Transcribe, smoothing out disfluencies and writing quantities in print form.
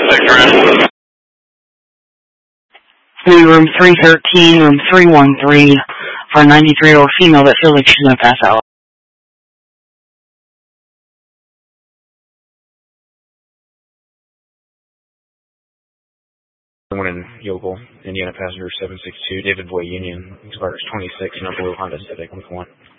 Room 313, room 313, for a 93-year-old female that feels like she's going to pass out. One in Yokel, Indiana, passenger 762, David Boy Union, expires 26 in a blue Honda Civic with 1.